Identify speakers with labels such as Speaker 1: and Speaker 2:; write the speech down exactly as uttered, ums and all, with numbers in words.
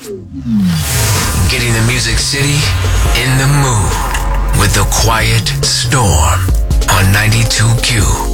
Speaker 1: Getting the Music City in the mood with the Quiet Storm on ninety-two Q.